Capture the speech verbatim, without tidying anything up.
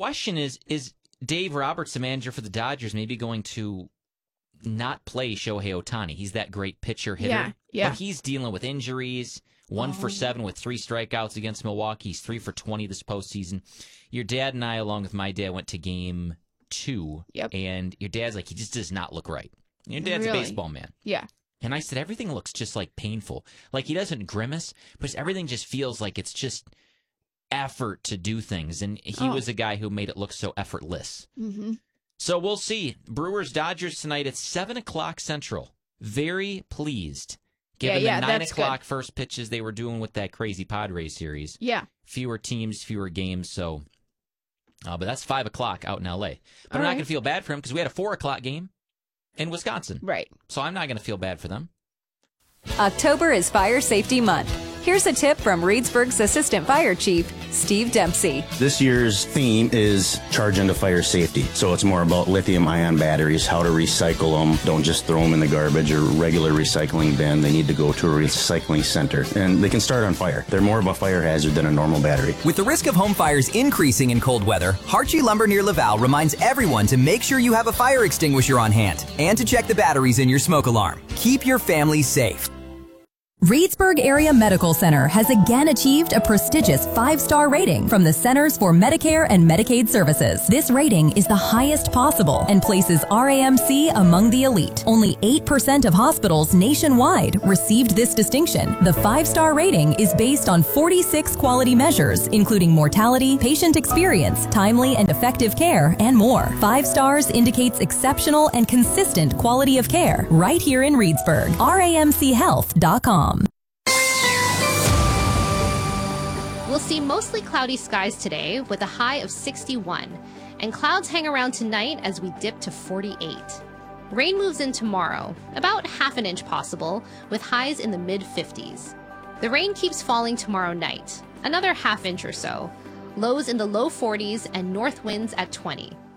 question is, is Dave Roberts, the manager for the Dodgers, maybe going to not play Shohei Ohtani? He's that great pitcher hitter. Yeah, yeah. But he's dealing with injuries. One oh. for seven with three strikeouts against Milwaukee. He's three for twenty this postseason. Your dad and I, along with my dad, went to game two. Yep. And your dad's like, he just does not look right. Your dad's really? a baseball man. Yeah. And I said, everything looks just like painful. Like he doesn't grimace, but everything just feels like it's just effort to do things. And he oh. was a guy who made it look so effortless. Mm-hmm. So we'll see. Brewers Dodgers tonight at seven o'clock Central. Very pleased. Given yeah, yeah, the nine o'clock good. first pitches they were doing with that crazy Padres series. Yeah. Fewer teams, fewer games. So, uh, but that's five o'clock out in L A. But All I'm not right. going to feel bad for him because we had a four o'clock game in Wisconsin. Right. So I'm not going to feel bad for them. October is Fire Safety Month. Here's a tip from Reedsburg's Assistant Fire Chief, Steve Dempsey. This year's theme is Charge into Fire Safety. So it's more about lithium-ion batteries, how to recycle them. Don't just throw them in the garbage or regular recycling bin. They need to go to a recycling center. And they can start on fire. They're more of a fire hazard than a normal battery. With the risk of home fires increasing in cold weather, Harchie Lumber near Laval reminds everyone to make sure you have a fire extinguisher on hand and to check the batteries in your smoke alarm. Keep your family safe. Reedsburg Area Medical Center has again achieved a prestigious five-star rating from the Centers for Medicare and Medicaid Services. This rating is the highest possible and places R A M C among the elite. Only eight percent of hospitals nationwide received this distinction. The five-star rating is based on forty-six quality measures, including mortality, patient experience, timely and effective care, and more. Five stars indicates exceptional and consistent quality of care right here in Reedsburg. R A M C health dot com. We'll see mostly cloudy skies today with a high of sixty-one, and clouds hang around tonight as we dip to forty-eight. Rain moves in tomorrow, about half an inch possible, with highs in the mid fifties. The rain keeps falling tomorrow night, another half inch or so, lows in the low forties and north winds at twenty.